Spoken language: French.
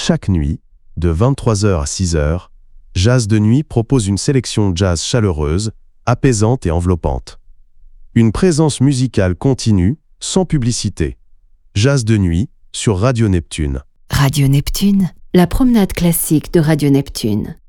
Chaque nuit, de 23h à 6h, Jazz de Nuit propose une sélection jazz chaleureuse, apaisante et enveloppante. Une présence musicale continue, sans publicité. Jazz de Nuit, sur Radio Neptune. Radio Neptune, la promenade classique de Radio Neptune.